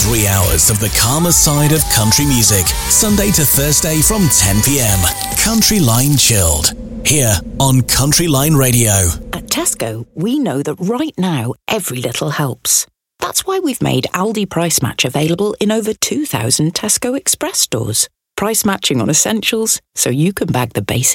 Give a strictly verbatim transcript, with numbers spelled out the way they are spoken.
Three hours of the calmer side of country music, Sunday to Thursday from ten p.m. Country Line Chilled, here on Country Line Radio. At Tesco, we know that right now, every little helps. That's why we've made Aldi Price Match available in over two thousand Tesco Express stores. Price matching on essentials, so you can bag the basics